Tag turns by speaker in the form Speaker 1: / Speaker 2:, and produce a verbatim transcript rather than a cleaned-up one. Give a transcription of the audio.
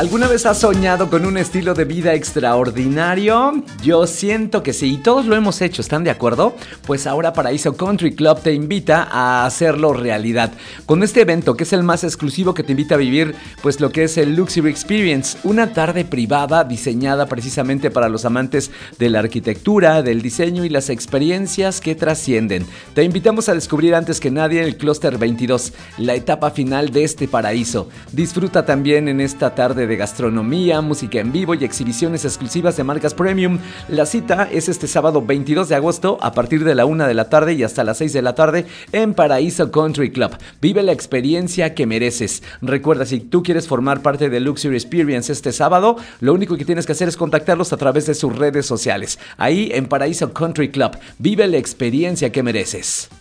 Speaker 1: ¿Alguna vez has soñado con un estilo de vida extraordinario? Yo siento que sí, y todos lo hemos hecho, ¿están de acuerdo? Pues ahora Paraíso Country Club te invita a hacerlo realidad. Con este evento, que es el más exclusivo, que te invita a vivir pues lo que es el Luxury Experience, una tarde privada diseñada precisamente para los amantes de la arquitectura, del diseño y las experiencias que trascienden. Te invitamos a descubrir antes que nadie el Clúster veintidós, la etapa final de este paraíso. Disfruta también en esta tarde de gastronomía, música en vivo y exhibiciones exclusivas de marcas premium. La cita es este sábado veintidós de agosto a partir de la una de la tarde y hasta las seis de la tarde en Paraíso Country Club. Vive la experiencia que mereces. Recuerda, si tú quieres formar parte del Luxury Experience este sábado, lo único que tienes que hacer es contactarlos a través de sus redes sociales. Ahí en Paraíso Country Club. Vive la experiencia que mereces.